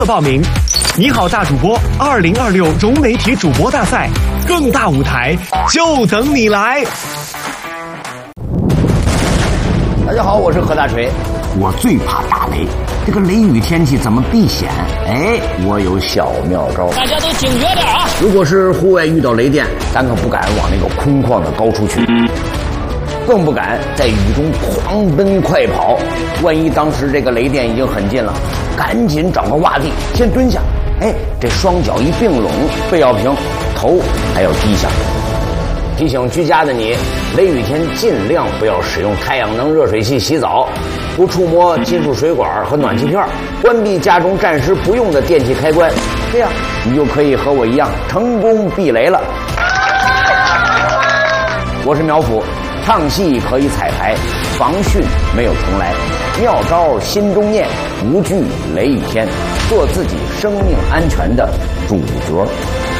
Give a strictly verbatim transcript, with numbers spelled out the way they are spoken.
报名。你好，大主播二零二六融媒体主播大赛，更大舞台就等你来。 大家好，我是何大锤。 我最怕打雷，这个雷雨天气怎么避险？哎，我有小妙招。 大家都警觉点啊！ 如果是户外遇到雷电，咱可不敢往那个空旷的高处去，更不敢在雨中狂奔快跑。万一当时这个雷电已经很近了，赶紧找个洼地先蹲下。哎，这双脚一并拢，背要平，头还要低下。提醒居家的你，雷雨天尽量不要使用太阳能热水器洗澡，不触摸金属水管和暖气片，关闭家中暂时不用的电器开关，这样你就可以和我一样成功避雷了。我是苗阜，唱戏可以彩排，防汛没有重来，妙招心中念，无惧雷雨天，做自己生命安全的主角。